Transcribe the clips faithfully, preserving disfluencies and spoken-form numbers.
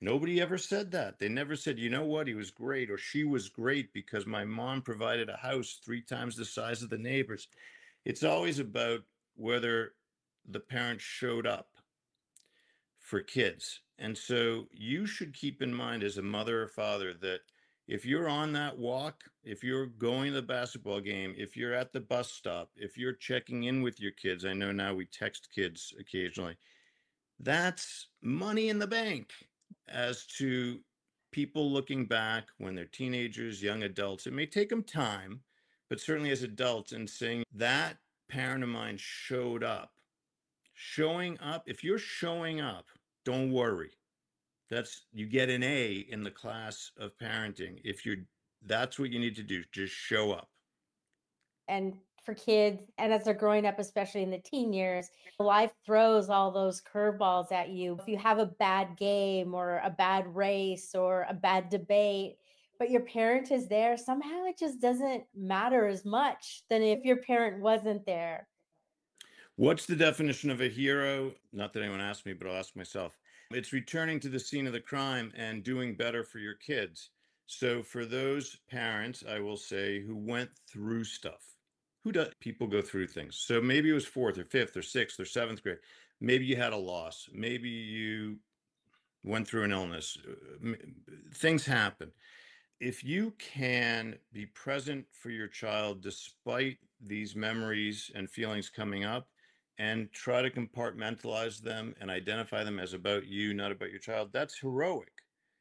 Nobody ever said that. They never said, you know what, he was great or she was great because my mom provided a house three times the size of the neighbors. It's always about whether the parents showed up for kids. And so you should keep in mind as a mother or father that if you're on that walk, if you're going to the basketball game, if you're at the bus stop, if you're checking in with your kids, I know now we text kids occasionally, that's money in the bank as to people looking back when they're teenagers, young adults. It may take them time, but certainly as adults, and saying that parent of mine showed up. Showing up, if you're showing up, don't worry. That's you get an A in the class of parenting. If you're that's what you need to do, just show up. And for kids, and as they're growing up, especially in the teen years, life throws all those curveballs at you. If you have a bad game or a bad race or a bad debate, but your parent is there, somehow it just doesn't matter as much than if your parent wasn't there. What's the definition of a hero? Not that anyone asked me, but I'll ask myself. It's returning to the scene of the crime and doing better for your kids. So for those parents, I will say, who went through stuff, who does people go through things? So maybe it was fourth or fifth or sixth or seventh grade. Maybe you had a loss. Maybe you went through an illness. Uh, Things happen. If you can be present for your child despite these memories and feelings coming up and try to compartmentalize them and identify them as about you, not about your child, that's heroic.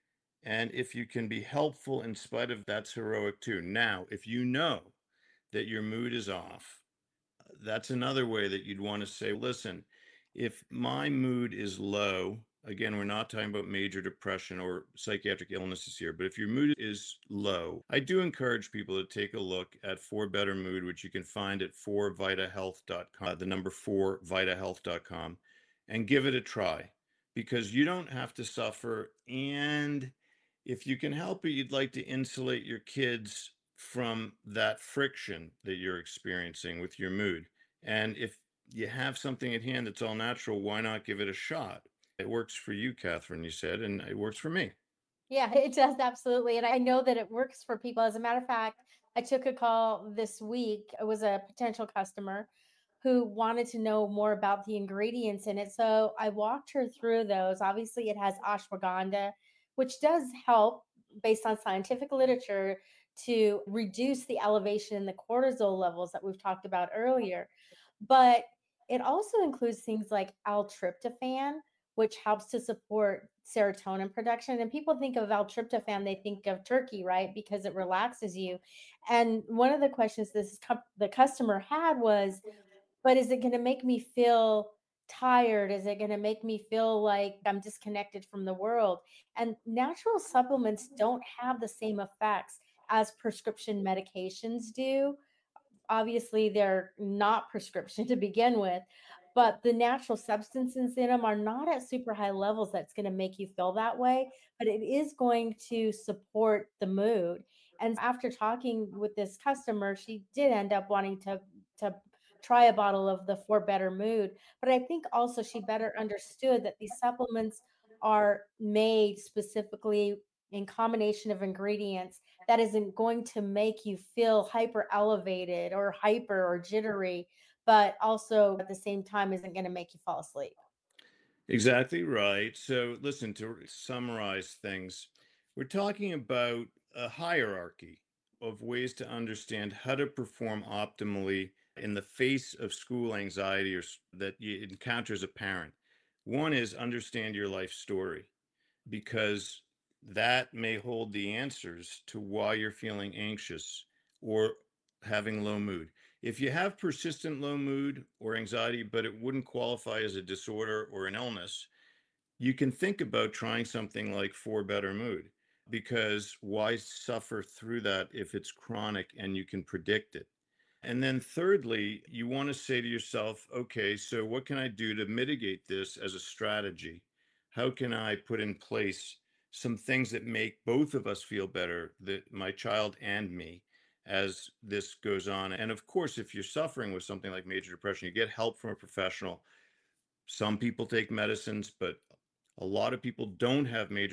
And if you can be helpful in spite of that's heroic too. Now, if you know that your mood is off, that's another way that you'd want to say, listen, if my mood is low, again, we're not talking about major depression or psychiatric illnesses here, but if your mood is low, I do encourage people to take a look at For Better Mood, which you can find at four vita health dot com, uh, the number four vita health dot com, and give it a try because you don't have to suffer. And if you can help it, you'd like to insulate your kids from that friction that you're experiencing with your mood. And if you have something at hand that's all natural, why not give it a shot? It works for you, Catherine, you said, and it works for me. Yeah, it does absolutely. And I know that it works for people. As a matter of fact, I took a call this week. It was a potential customer who wanted to know more about the ingredients in it. So I walked her through those. Obviously, it has ashwagandha, which does help based on scientific literature to reduce the elevation in the cortisol levels that we've talked about earlier. But it also includes things like L-tryptophan, which helps to support serotonin production. And people think of L-tryptophan, they think of turkey, right? Because it relaxes you. And one of the questions this cu- the customer had was, but is it going to make me feel tired? Is it going to make me feel like I'm disconnected from the world? And natural supplements don't have the same effects as prescription medications do. Obviously, they're not prescription to begin with, but the natural substances in them are not at super high levels that's going to make you feel that way, but it is going to support the mood. And after talking with this customer, she did end up wanting to to try a bottle of the For Better Mood, but I think also she better understood that these supplements are made specifically in combination of ingredients that isn't going to make you feel hyper elevated or hyper or jittery, but also at the same time isn't going to make you fall asleep. Exactly right. So, listen, to summarize things, we're talking about a hierarchy of ways to understand how to perform optimally in the face of school anxiety or s- that you encounter as a parent. One is understand your life story because that may hold the answers to why you're feeling anxious or having low mood. If you have persistent low mood or anxiety, but it wouldn't qualify as a disorder or an illness, you can think about trying something like For Better Mood because why suffer through that if it's chronic and you can predict it? And then, thirdly, you want to say to yourself, okay, so what can I do to mitigate this as a strategy? How can I put in place some things that make both of us feel better, that my child and me, as this goes on? And of course, if you're suffering with something like major depression, you get help from a professional. Some people take medicines, but a lot of people don't have major